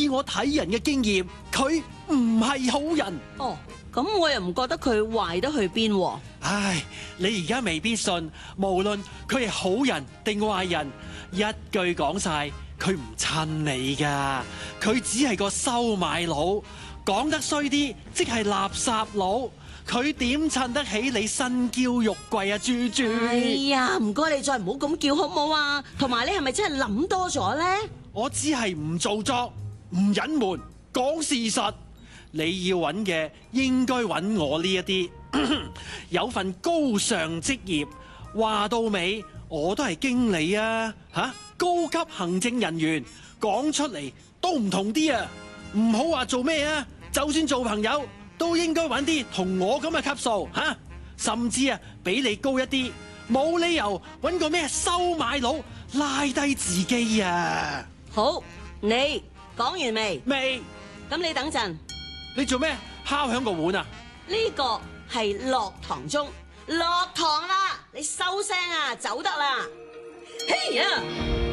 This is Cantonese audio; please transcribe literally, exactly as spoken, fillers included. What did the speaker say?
以我睇人嘅經驗，佢唔係好人。 哦，咁我又唔覺得佢壞得去邊喎。 唉，你而家未必信，無論佢係好人定壞人，一句講晒，佢唔襯你噶，佢只係個收買佬，講得衰啲，即係垃圾佬。佢點襯得起你身嬌肉貴啊，豬豬？ 哎呀，唔該你再唔好咁叫好唔好啊？同埋你係咪真係諗多咗咧？ 我只係唔做作，唔隱瞞，講事實。你要揾嘅應該揾我呢一啲，有份高尚職業。話到尾，我都係經理啊，吓、啊、高級行政人員，講出嚟都唔同啲啊。唔好話做咩啊，就算做朋友，都應該揾啲同我咁嘅級數吓、啊，甚至啊比你高一啲，冇理由揾個咩收買佬拉低自己啊！ 好，你講完未？ 未？ 咁你等陣， 你做咩敲響個碗啊？ 呢個係落堂鐘，落堂啦，你收聲啊，走得啦。嘿呀！